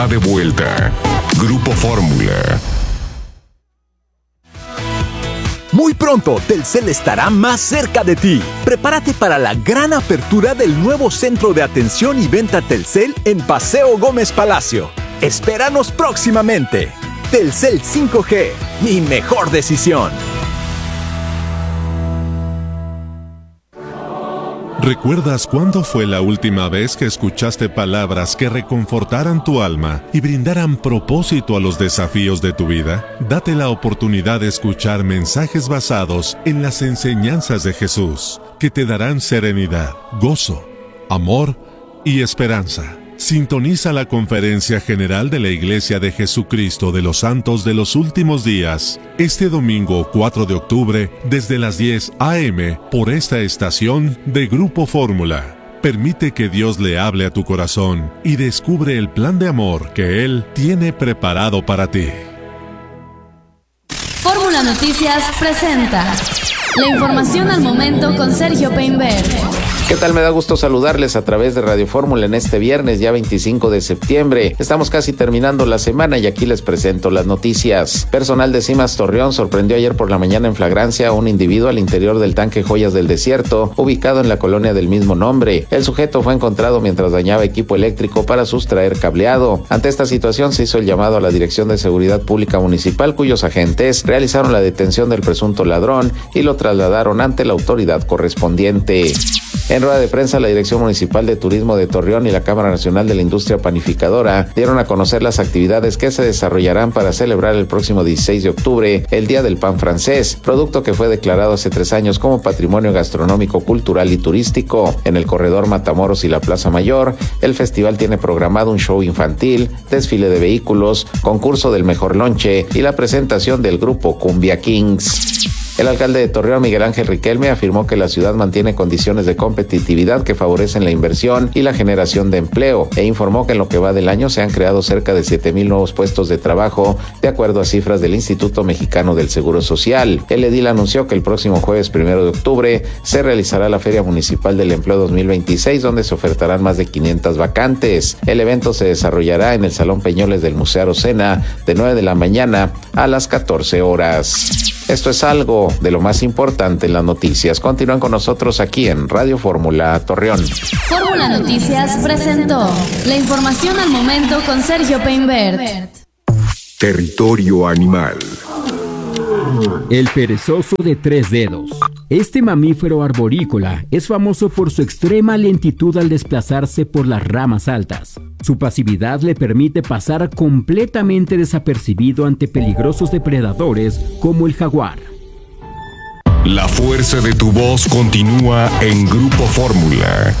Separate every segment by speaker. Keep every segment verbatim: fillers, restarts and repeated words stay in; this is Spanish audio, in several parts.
Speaker 1: De vuelta, Grupo Fórmula.
Speaker 2: Muy pronto, Telcel estará más cerca de ti. Prepárate para la gran apertura del nuevo centro de atención y venta Telcel en Paseo Gómez Palacio. Espéranos próximamente. Telcel cinco G, mi mejor decisión.
Speaker 3: ¿Recuerdas cuándo fue la última vez que escuchaste palabras que reconfortaran tu alma y brindaran propósito a los desafíos de tu vida? Date la oportunidad de escuchar mensajes basados en las enseñanzas de Jesús, que te darán serenidad, gozo, amor y esperanza. Sintoniza la Conferencia General de la Iglesia de Jesucristo de los Santos de los Últimos Días, este domingo cuatro de octubre, desde las diez a eme, por esta estación de Grupo Fórmula. Permite que Dios le hable a tu corazón y descubre el plan de amor que Él tiene preparado para ti.
Speaker 4: Fórmula Noticias presenta la información al momento con Sergio Peinberg.
Speaker 5: ¿Qué tal? Me da gusto saludarles a través de Radio Fórmula en este viernes, ya veinticinco de septiembre. Estamos casi terminando la semana y aquí les presento las noticias. Personal de Cimas Torreón sorprendió ayer por la mañana en flagrancia a un individuo al interior del tanque Joyas del Desierto, ubicado en la colonia del mismo nombre. El sujeto fue encontrado mientras dañaba equipo eléctrico para sustraer cableado. Ante esta situación se hizo el llamado a la Dirección de Seguridad Pública Municipal, cuyos agentes realizaron la detención del presunto ladrón y lo trasladaron ante la autoridad correspondiente. En rueda de prensa, la Dirección Municipal de Turismo de Torreón y la Cámara Nacional de la Industria Panificadora dieron a conocer las actividades que se desarrollarán para celebrar el próximo dieciséis de octubre el Día del Pan Francés, producto que fue declarado hace tres años como Patrimonio Gastronómico, Cultural y Turístico. En el corredor Matamoros y la Plaza Mayor, el festival tiene programado un show infantil, desfile de vehículos, concurso del mejor lonche y la presentación del grupo Cumbia Kings. El alcalde de Torreón, Miguel Ángel Riquelme, afirmó que la ciudad mantiene condiciones de competitividad que favorecen la inversión y la generación de empleo, e informó que en lo que va del año se han creado cerca de siete mil nuevos puestos de trabajo, de acuerdo a cifras del Instituto Mexicano del Seguro Social. El edil anunció que el próximo jueves primero de octubre se realizará la Feria Municipal del Empleo dos mil veintiséis, donde se ofertarán más de quinientas vacantes. El evento se desarrollará en el Salón Peñoles del Museo Arocena de nueve de la mañana a las catorce horas. Esto es algo de lo más importante en las noticias. Continúan con nosotros aquí en Radio Fórmula Torreón.
Speaker 4: Fórmula Noticias presentó la información al momento con Sergio Peinberg.
Speaker 1: Territorio animal.
Speaker 6: El perezoso de tres dedos. Este mamífero arborícola es famoso por su extrema lentitud al desplazarse por las ramas altas. Su pasividad le permite pasar completamente desapercibido ante peligrosos depredadores como el jaguar.
Speaker 1: La fuerza de tu voz continúa en Grupo Fórmula.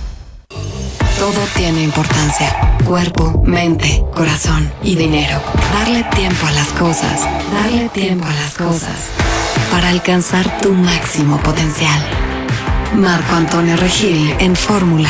Speaker 7: Todo tiene importancia. Cuerpo, mente, corazón y dinero. Darle tiempo a las cosas. Darle tiempo a las cosas. Para alcanzar tu máximo potencial. Marco Antonio Regil en Fórmula.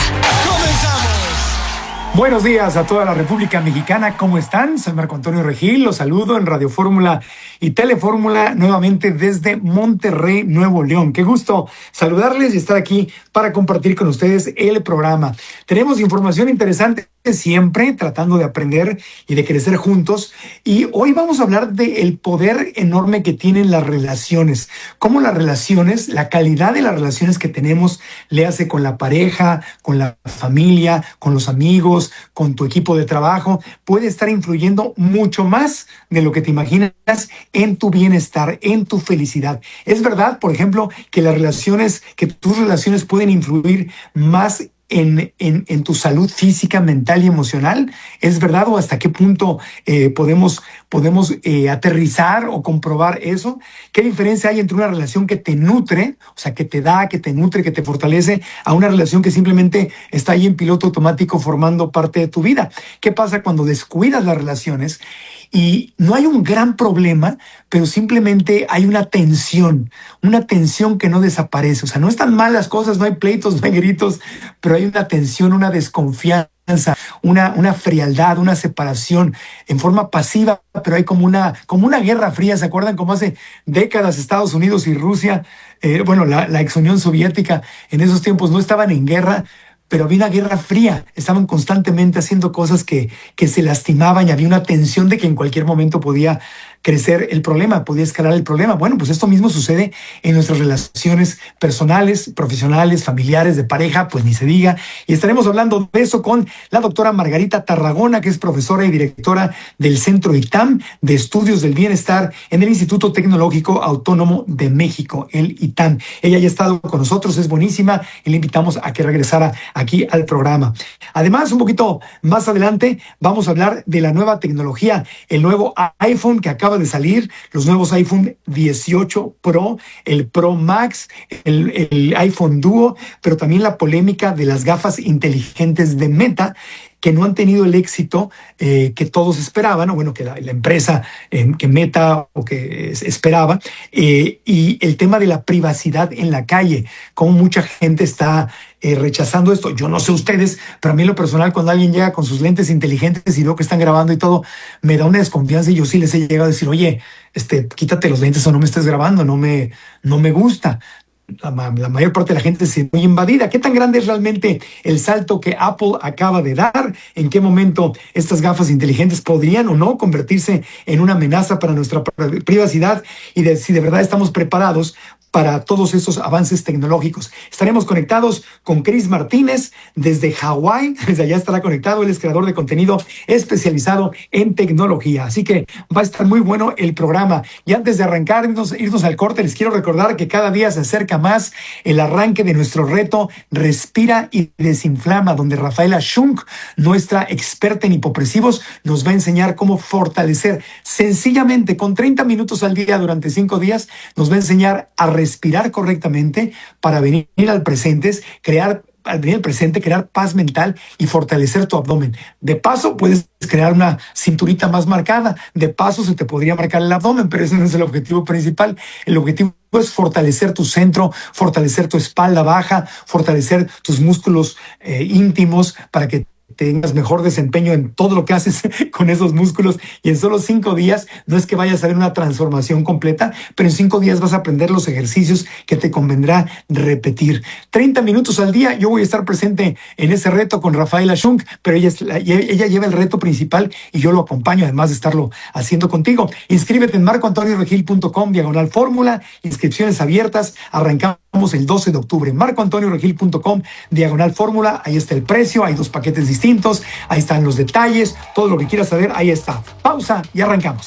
Speaker 8: Buenos días a toda la República Mexicana, ¿cómo están? Soy Marco Antonio Regil, los saludo en Radio Fórmula y Telefórmula nuevamente desde Monterrey, Nuevo León. Qué gusto saludarles y estar aquí para compartir con ustedes el programa. Tenemos información interesante siempre, tratando de aprender y de crecer juntos. Y hoy vamos a hablar del poder enorme que tienen las relaciones. Cómo las relaciones, la calidad de las relaciones que tenemos, le hace con la pareja, con la familia, con los amigos, con tu equipo de trabajo, puede estar influyendo mucho más de lo que te imaginas en tu bienestar, en tu felicidad. Es verdad, por ejemplo, que las relaciones, que tus relaciones pueden influir más En, en, en tu salud física, mental y emocional. ¿Es verdad? ¿O hasta qué punto eh, podemos, podemos eh, aterrizar o comprobar eso? ¿Qué diferencia hay entre una relación que te nutre, o sea, que te da, que te nutre, que te fortalece, a una relación que simplemente está ahí en piloto automático formando parte de tu vida? ¿Qué pasa cuando descuidas las relaciones y no hay un gran problema, pero simplemente hay una tensión, una tensión que no desaparece? O sea, no están mal las cosas, no hay pleitos, no hay gritos, pero hay una tensión, una desconfianza, una, una frialdad, una separación en forma pasiva, pero hay como una, como una guerra fría. ¿Se acuerdan cómo hace décadas Estados Unidos y Rusia, eh, bueno, la, la ex Unión Soviética en esos tiempos no estaban en guerra, pero había una guerra fría, estaban constantemente haciendo cosas que, que se lastimaban y había una tensión de que en cualquier momento podía crecer el problema, podía escalar el problema. Bueno, pues esto mismo sucede en nuestras relaciones personales, profesionales, familiares, de pareja, pues ni se diga. Y estaremos hablando de eso con la doctora Margarita Tarragona, que es profesora y directora del Centro I T A M de Estudios del Bienestar en el Instituto Tecnológico Autónomo de México, el I T A M. Ella ya ha estado con nosotros, es buenísima y le invitamos a que regresara aquí al programa. Además, un poquito más adelante vamos a hablar de la nueva tecnología, el nuevo iPhone que acaba de salir, los nuevos iPhone dieciocho Pro, el Pro Max, el, el iPhone Duo, pero también la polémica de las gafas inteligentes de Meta, que no han tenido el éxito eh, que todos esperaban, o bueno, que la, la empresa eh, que Meta o que es, esperaba, eh, y el tema de la privacidad en la calle, cómo mucha gente está eh, rechazando esto. Yo no sé ustedes, pero a mí en lo personal, cuando alguien llega con sus lentes inteligentes y veo que están grabando y todo, me da una desconfianza y yo sí les he llegado a decir, oye, este, quítate los lentes o no me estés grabando, no me, no me gusta. La, la mayor parte de la gente se muy invadida. ¿Qué tan grande es realmente el salto que Apple acaba de dar? ¿En qué momento estas gafas inteligentes podrían o no convertirse en una amenaza para nuestra privacidad? Y de, si de verdad estamos preparados para todos esos avances tecnológicos. Estaremos conectados con Chris Martínez desde Hawái. Desde allá estará conectado. Él es creador de contenido especializado en tecnología. Así que va a estar muy bueno el programa. Y antes de arrancar, irnos, irnos al corte, les quiero recordar que cada día se acerca más el arranque de nuestro reto Respira y Desinflama, donde Rafaela Schunk, nuestra experta en hipopresivos, nos va a enseñar cómo fortalecer sencillamente con treinta minutos al día durante cinco días, nos va a enseñar a respirar correctamente para venir al presente, crear al venir al presente, crear paz mental y fortalecer tu abdomen. De paso, puedes crear una cinturita más marcada. De paso, se te podría marcar el abdomen, pero ese no es el objetivo principal. El objetivo es fortalecer tu centro, fortalecer tu espalda baja, fortalecer tus músculos eh, íntimos para que tengas mejor desempeño en todo lo que haces con esos músculos. Y en solo cinco días, no es que vayas a ver una transformación completa, pero en cinco días vas a aprender los ejercicios que te convendrá repetir. treinta minutos al día, yo voy a estar presente en ese reto con Rafaela Schunk, pero ella, es la, ella lleva el reto principal y yo lo acompaño, además de estarlo haciendo contigo. Inscríbete en marcoantonioregil.com, diagonal fórmula, inscripciones abiertas, arrancamos el doce de octubre. marcoantonioregil.com, diagonal fórmula, ahí está el precio, hay dos paquetes distintos, ahí están los detalles, todo lo que quieras saber, ahí está. Pausa y arrancamos.